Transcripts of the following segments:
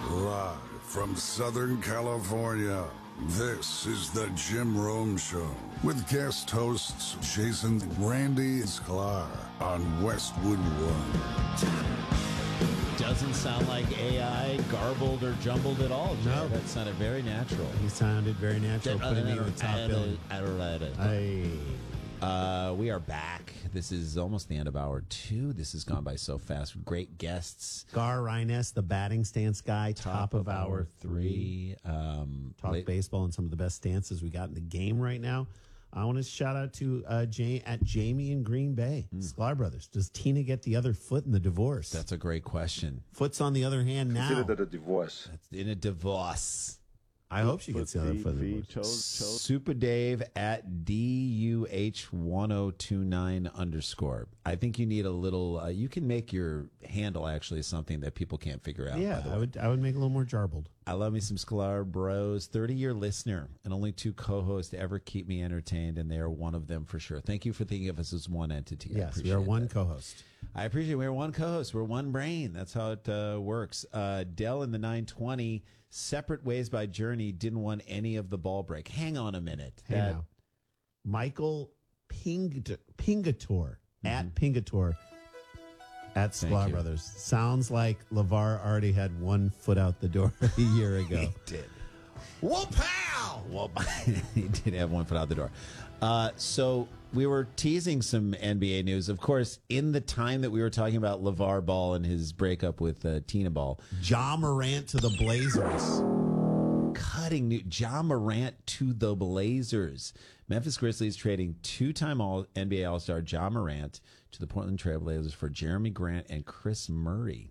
Live from Southern California, this is the Jim Rome Show with guest hosts Jason Randy Sklar on Westwood One. Doesn't sound like AI garbled or jumbled at all, Jay. No. That sounded very natural. He sounded very natural, putting me in the top billing. We are back. This is almost the end of hour 2. This has gone by so fast. Great guests. Gar Rines, the batting stance guy, top of hour 3. Talk baseball and some of the best stances we got in the game right now. I want to shout out to Jamie in Green Bay, Sklar Brothers. Does Tina get the other foot in the divorce? That's a great question. Foot's on the other hand now. Consider that a divorce. That's in a divorce. I hope she gets the other foot in the divorce. Super Dave at DUH1029 _. I think you need a little. You can make your handle actually something that people can't figure out. Yeah, I would make it a little more jarbled. I love me some Sklar Bros. 30-year listener, and only 2 co-hosts ever keep me entertained, and they are one of them for sure. Thank you for thinking of us as one entity. Yes, we are one co-host. I appreciate it. We're one co-host. We're one brain. That's how it works. Dell in the 920, separate ways by Journey, didn't want any of the ball break. Hang on a minute. Now. Michael Pingator, at Pingator, at Sklar Brothers. Sounds like LeVar already had 1 foot out the door a year ago. He did. Whoop-pow! He did have 1 foot out the door. So we were teasing some NBA news. Of course, in the time that we were talking about LeVar Ball and his breakup with Tina Ball. Ja Morant to the Blazers. Cutting new Ja Morant to the Blazers. Memphis Grizzlies trading 2-time NBA All-Star Ja Morant to the Portland Trail Blazers for Jeremy Grant and Chris Murray.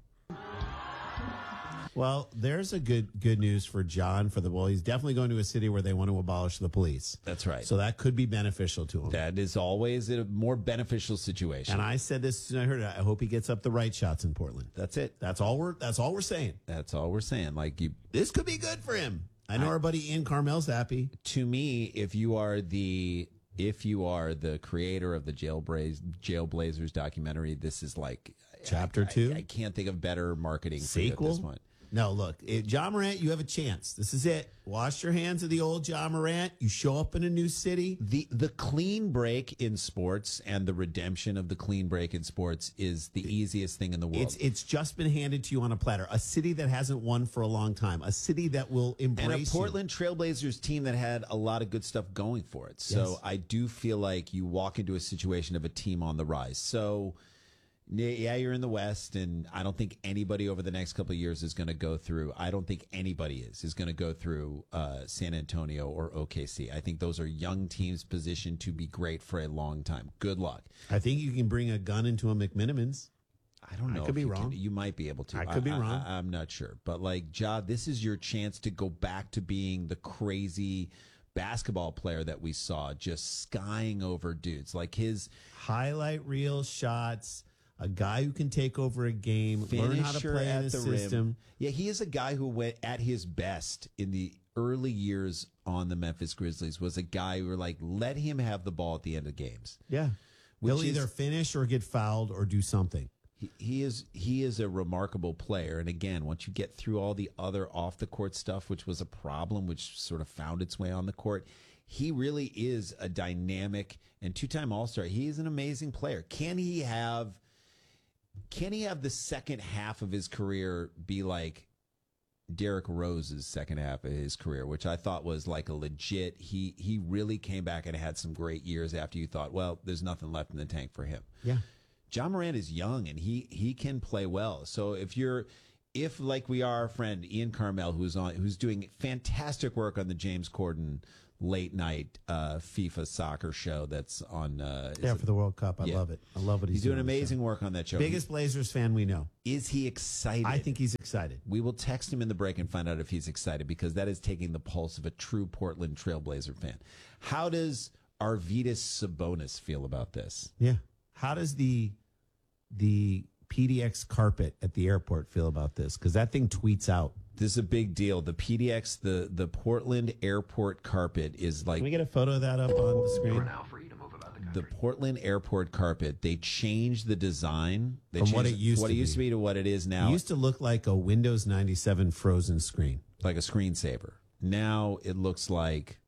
Well, there's a good news for John for the ball. He's definitely going to a city where they want to abolish the police. That's right. So that could be beneficial to him. That is always a more beneficial situation. And I said this and I heard it. I hope he gets up the right shots in Portland. That's it. That's all we're saying. That's all we're saying. This could be good for him. I know our buddy Ian Carmel's happy. To me, if you are the creator of the Jailblazers documentary, this is like Chapter 2. I can't think of better marketing sequel. For you at this point. No, look, Ja Morant, you have a chance. This is it. Wash your hands of the old Ja Morant. You show up in a new city. The clean break in sports and the redemption of the clean break in sports is the easiest thing in the world. It's just been handed to you on a platter. A city that hasn't won for a long time. A city that will embrace and a Portland Trailblazers team that had a lot of good stuff going for it. So yes. I do feel like you walk into a situation of a team on the rise. So yeah, you're in the West, and I don't think anybody over the next couple of years is going to go through. I don't think anybody is going to go through San Antonio or OKC. I think those are young teams positioned to be great for a long time. Good luck. I think you can bring a gun into a McMenamins. I don't know. I could be wrong. You might be able to. I could be wrong. I'm not sure. But Ja, this is your chance to go back to being the crazy basketball player that we saw, just skying over dudes. Like his highlight reel shots. A guy who can take over a game, learn how to play in the system. Rim. Yeah, he is a guy who went at his best in the early years on the Memphis Grizzlies, was a guy who were like, let him have the ball at the end of games. Yeah. He'll either finish or get fouled or do something. He is a remarkable player. And again, once you get through all the other off the court stuff, which was a problem, which sort of found its way on the court, he really is a dynamic and 2-time All-Star. He is an amazing player. Can he have the second half of his career be like Derrick Rose's second half of his career, which I thought was like a legit, he really came back and had some great years after you thought, well, there's nothing left in the tank for him. Yeah. Ja Morant is young and he can play well. So if like we are our friend Ian Carmel, who's doing fantastic work on the James Corden late night FIFA soccer show that's on for the World Cup. I love it. I love what he's doing amazing work on that show. Biggest Blazers fan we know. Is he excited? I think he's excited. We will text him in the break and find out if he's excited, because that is taking the pulse of a true Portland Trailblazer fan. How does Arvydas Sabonis feel about this? Yeah. How does the PDX carpet at the airport feel about this? Because that thing tweets out. This is a big deal. The PDX, the Portland airport carpet is like... Can we get a photo of that up on the screen? For now, free to move about the country. the Portland airport carpet, they changed the design. They From changed what it used what to it used be. to be to what it is now. It used to look like a Windows 97 frozen screen. Like a screensaver. Now it looks like,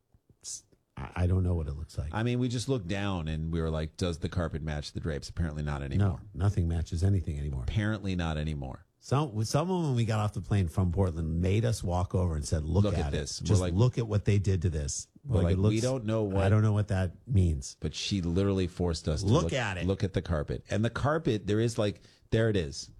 I don't know what it looks like. I mean, we just looked down and we were like, does the carpet match the drapes? Apparently not anymore. No, nothing matches anything anymore. Apparently not anymore. Someone when we got off the plane from Portland made us walk over and said, "Look at at this." it. We're Just like- look at what they did to this." We're like, it we don't know what- I don't know what that means. But she literally forced us to Look at it. Look at the carpet. And the carpet, there is like, there it is.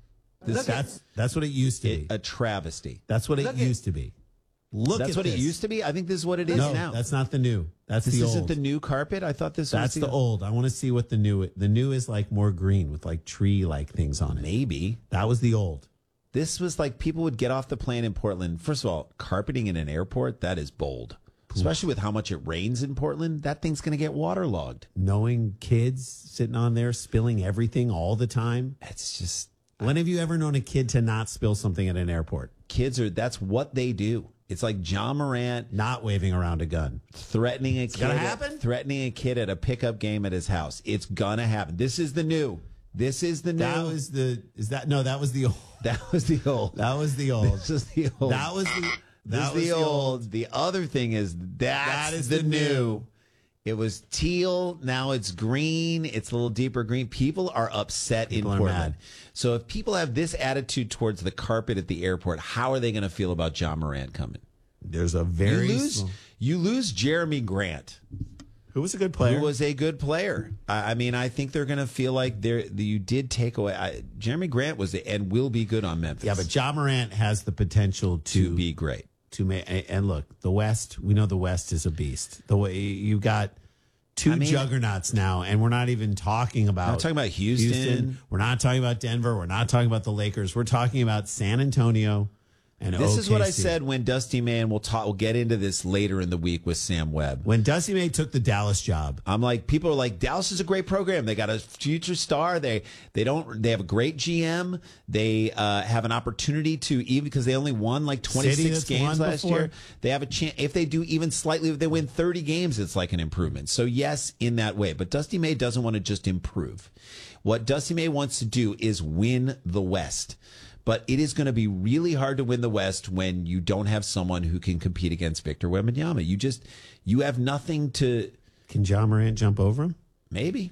That's what it used to be. A travesty. That's what it used to be. Look That's at what this. it used to be? I think this is what it is No, now. that's not the new. That's This the isn't old. the new carpet? I thought this That's was the old. I want to see what the new. The new is like more green with like tree like things on it. Maybe. That was the old. This was like people would get off the plane in Portland. First of all, carpeting in an airport, that is bold. Especially with how much it rains in Portland, that thing's going to get waterlogged. Knowing kids sitting on there spilling everything all the time. It's just, When have you ever known a kid to not spill something at an airport? kids are, that's what they do. It's like John Morant Not waving around a gun. threatening a kid. gonna happen? Threatening a kid at a pickup game at his house. It's gonna happen. This is the new. This is the new. That was the. Is that no? That was the old. That was the old. That was the old. This is the old. That was the. This That is was the old. The other thing is that is the the new. new. It was teal. Now it's green. It's a little deeper green. People are upset People in are Portland. mad. So if people have this attitude towards the carpet at the airport, how are they going to feel about John Morant coming? There's a You very. lose. You lose Jeremy Grant, Who was a good player? who was a good player. I mean, I think they're going to feel like you did take away. Jeremy Grant was and will be good on Memphis. yeah, but John Morant has the potential to be great. to make. And look, the West. We know the West is a beast. The way you got two juggernauts now, and we're not even talking about. We're not talking about Houston. We're not talking about Denver. We're not talking about the Lakers. We're talking about San Antonio and This is what I OKC. said when Dusty Man. We'll get into this later in the week with Sam Webb. When Dusty May took the Dallas job. I'm like, people are like, Dallas is a great program. They got a future star. They have a great GM. They have an opportunity to, even because they only won like 26 that's games won last before. year. They have a chance. If they do even slightly, if they win 30 games, it's like an improvement. So yes, in that way. But Dusty May doesn't want to just improve. What Dusty May wants to do is win the West. But it is going to be really hard to win the West when you don't have someone who can compete against Victor Wembanyama. You have nothing to. Can John Morant jump over him? Maybe.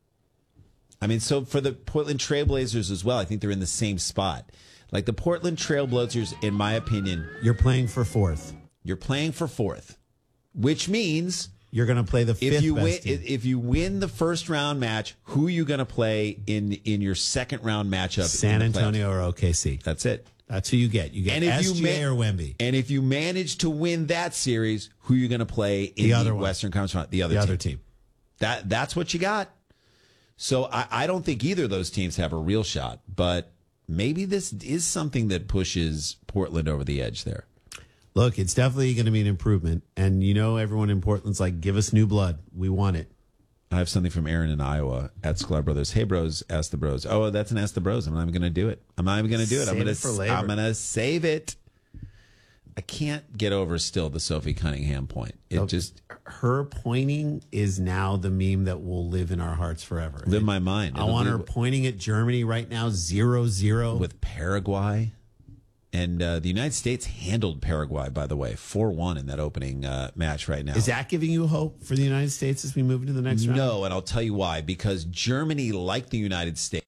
I mean, so for the Portland Trailblazers as well, I think they're in the same spot. Like the Portland Trailblazers, in my opinion, You're playing for fourth. you're playing for fourth, which means You're going to play the fifth if you win, best team. if you win the first round match, who are you going to play in your second round matchup? San in the playoffs? Antonio or OKC. That's it. That's who you get. You get And if SGA or Wemby. And if you manage to win that series, who are you going to play in The other one. Western Conference Final? The The other team. team. That's what you got. So I don't think either of those teams have a real shot, but maybe this is something that pushes Portland over the edge there. Look, it's definitely going to be an improvement. And you know, everyone in Portland's like, give us new blood. We want it. I have something from Aaron in Iowa at Sklar Brothers. Hey, bros, ask the bros. Oh, that's an ask the bros. I'm not even going to do it. I'm not even going to do it. Save it for later. I'm going to save it. I can't get over still the Sophie Cunningham point. It just Her pointing is now the meme that will live in our hearts forever. lived in my mind. I It'll want be her pointing at Germany right now, 0-0. with Paraguay. And the United States handled Paraguay, by the way, 4-1 in that opening match right now. Is that giving you hope for the United States as we move into the next round? No, and I'll tell you why. Because Germany, like the United States,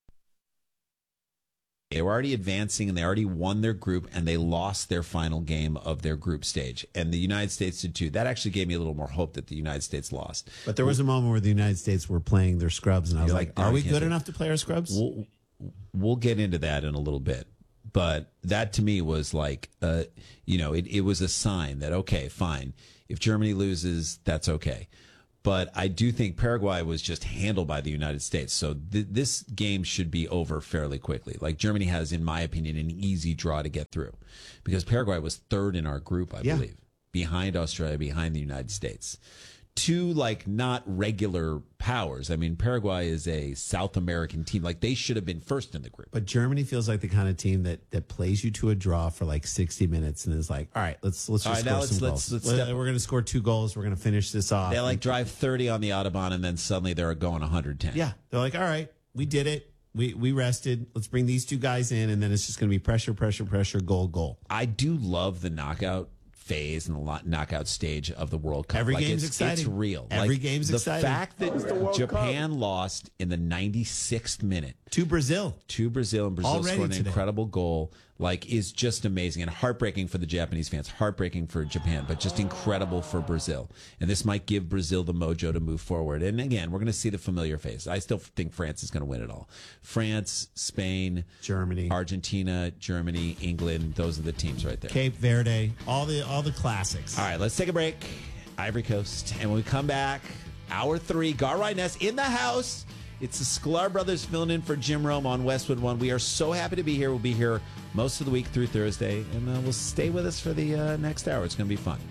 they were already advancing and they already won their group and they lost their final game of their group stage. And the United States did too. That actually gave me a little more hope that the United States lost. But there was a moment where the United States were playing their scrubs, and I was You're like, like, are no, we I can't good do it. enough to play our scrubs? We'll get into that in a little bit. But that to me was like, it was a sign that, okay, fine. If Germany loses, that's okay. But I do think Paraguay was just handled by the United States. So this game should be over fairly quickly. Like Germany has, in my opinion, an easy draw to get through because Paraguay was third in our group, I believe, behind Australia, behind the United States. two like not regular powers. I mean, Paraguay is a South American team. Like they should have been first in the group. But Germany feels like the kind of team that plays you to a draw for like 60 minutes and is like, all right, let's just score some goals. We're going to score 2 goals. We're going to finish this off. They like drive 30 on the Autobahn and then suddenly they're going 110. Yeah. They're like, all right, we did it. We rested. Let's bring these 2 guys in, and then it's just going to be pressure, goal. I do love the knockout phase and the knockout stage of the World Cup. Every game's exciting. It's real. Every game's exciting. The fact that Japan lost in the 96th minute to Brazil, and Brazil scored an incredible goal, like, is just amazing and heartbreaking for the Japanese fans, heartbreaking for Japan, but just incredible for Brazil. And this might give Brazil the mojo to move forward. And again, we're going to see the familiar face. I still think France is going to win it all. France, Spain, Germany, Argentina, Germany, England. Those are the teams right there. Cape Verde, all the classics. All right, let's take a break. Ivory Coast. And when we come back, hour 3, Gar Ryness in the house. It's the Sklar Brothers filling in for Jim Rome on Westwood One. We are so happy to be here. We'll be here most of the week through Thursday, and we'll stay with us for the next hour. It's going to be fun.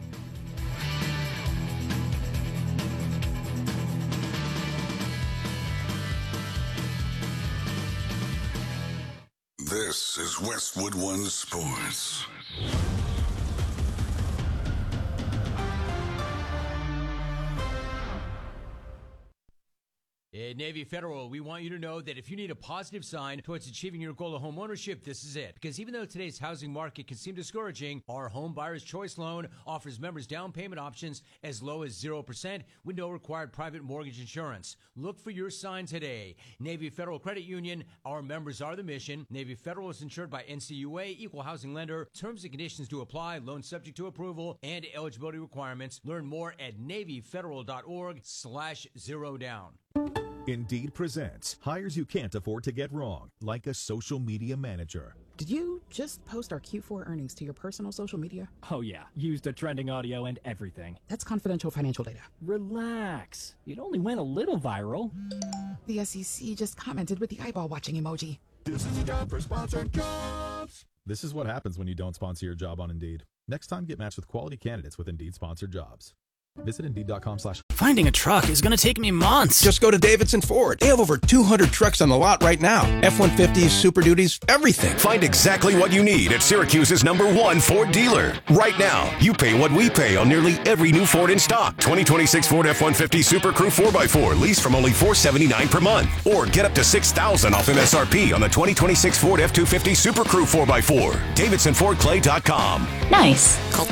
This is Westwood One Sports. At Navy Federal, we want you to know that if you need a positive sign towards achieving your goal of home ownership, this is it. Because even though today's housing market can seem discouraging, our Home Buyer's Choice Loan offers members down payment options as low as 0% with no required private mortgage insurance. Look for your sign today. Navy Federal Credit Union, our members are the mission. Navy Federal is insured by NCUA, Equal Housing Lender. Terms and conditions to apply, loan subject to approval, and eligibility requirements. Learn more at NavyFederal.org/0down. Indeed presents hires you can't afford to get wrong, like a social media manager. Did you just post our Q4 earnings to your personal social media? Oh yeah, used the trending audio and everything. That's confidential financial data. Relax. It only went a little viral. The SEC just commented with the eyeball watching emoji. This is a job for sponsored jobs. This is what happens when you don't sponsor your job on Indeed. Next time, get matched with quality candidates with Indeed sponsored jobs. Visit Indeed.com/ Finding a truck is going to take me months. Just go to Davidson Ford. They have over 200 trucks on the lot right now. F-150s, Super Duties, everything. Find exactly what you need at Syracuse's #1 Ford dealer. Right now, you pay what we pay on nearly every new Ford in stock. 2026 Ford F-150 Super Crew 4x4 lease from only $479 per month. Or get up to $6,000 off MSRP on the 2026 Ford F-250 Super Crew 4x4. DavidsonFordClay.com. Nice. Call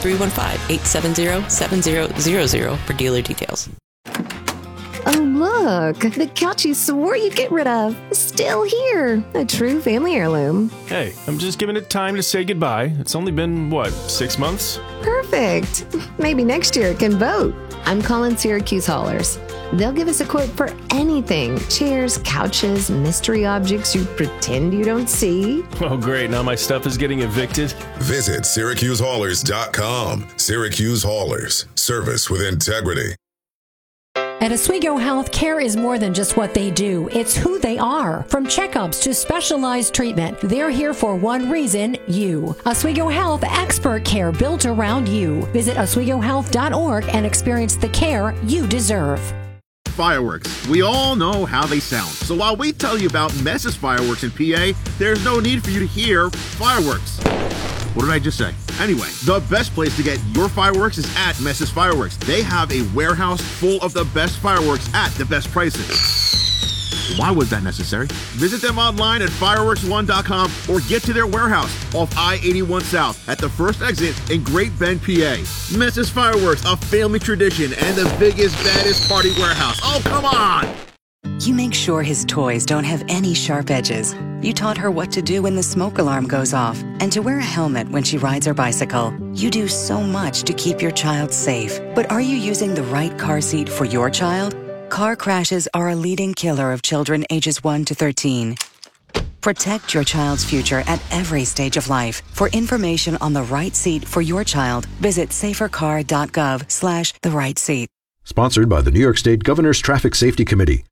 315-870-7000 for dealer details. Oh, look. The couch you swore you'd get rid of is still here. A true family heirloom. Hey, I'm just giving it time to say goodbye. It's only been, 6 months? Perfect. Maybe next year it can vote. I'm calling Syracuse Haulers. They'll give us a quote for anything. Chairs, couches, mystery objects you pretend you don't see. Oh, great. Now my stuff is getting evicted. Visit SyracuseHaulers.com. Syracuse Haulers. Service with integrity. At Oswego Health, care is more than just what they do. It's who they are. From checkups to specialized treatment, they're here for one reason, you. Oswego Health, expert care built around you. Visit OswegoHealth.org and experience the care you deserve. Fireworks. We all know how they sound. So while we tell you about Mess's Fireworks in PA, there's no need for you to hear fireworks. What did I just say? Anyway, the best place to get your fireworks is at Mess's Fireworks. They have a warehouse full of the best fireworks at the best prices. Why was that necessary? Visit them online at fireworks1.com or get to their warehouse off I-81 South at the first exit in Great Bend, PA. Mess's Fireworks, a family tradition and the biggest, baddest party warehouse. Oh, come on! You make sure his toys don't have any sharp edges. You taught her what to do when the smoke alarm goes off and to wear a helmet when she rides her bicycle. You do so much to keep your child safe. But are you using the right car seat for your child? Car crashes are a leading killer of children ages 1 to 13. Protect your child's future at every stage of life. For information on the right seat for your child, visit safercar.gov/the right seat. Sponsored by the New York State Governor's Traffic Safety Committee.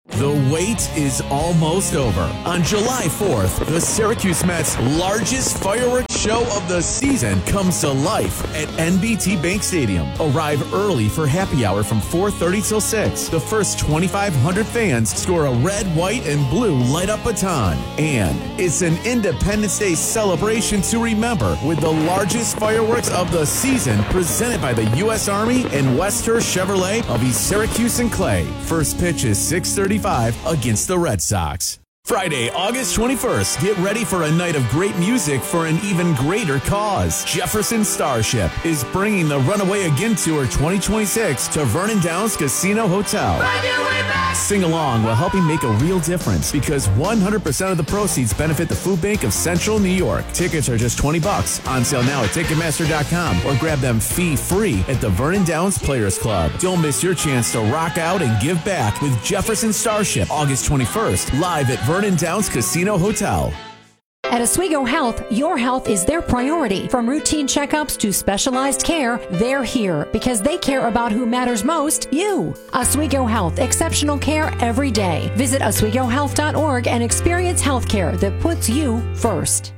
The wait is almost over. On July 4th, the Syracuse Mets' largest fireworks show of the season comes to life at NBT Bank Stadium. Arrive early for happy hour from 4:30 till 6. The first 2,500 fans score a red, white, and blue light-up baton. And it's an Independence Day celebration to remember with the largest fireworks of the season presented by the U.S. Army and Westhurst Chevrolet of East Syracuse and Clay. First pitch is 6:35 against the Red Sox. Friday, August 21st, get ready for a night of great music for an even greater cause. Jefferson Starship is bringing the Runaway Again Tour 2026 to Vernon Downs Casino Hotel. Sing along while helping make a real difference because 100% of the proceeds benefit the Food Bank of Central New York. Tickets are just $20 on sale now at Ticketmaster.com or grab them fee-free at the Vernon Downs Players Club. Don't miss your chance to rock out and give back with Jefferson Starship August 21st live at Vernon Downs Casino Hotel. At Oswego Health, your health is their priority. From routine checkups to specialized care, they're here because they care about who matters most, you. Oswego Health, exceptional care every day. Visit oswegohealth.org and experience healthcare that puts you first.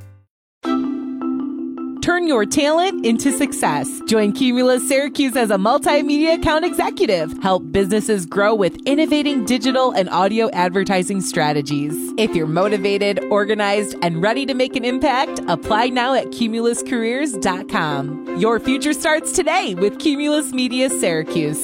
Turn your talent into success. Join Cumulus Syracuse as a multimedia account executive. Help businesses grow with innovating digital and audio advertising strategies. If you're motivated, organized, and ready to make an impact, apply now at cumuluscareers.com. Your future starts today with Cumulus Media Syracuse.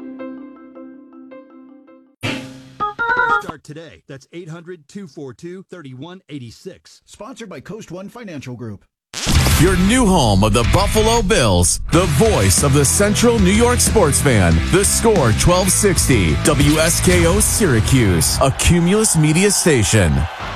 Start today. That's 800-242-3186. Sponsored by Coast One Financial Group. Your new home of the Buffalo Bills, the voice of the Central New York sports fan. The Score 1260, WSKO Syracuse, a Cumulus Media station.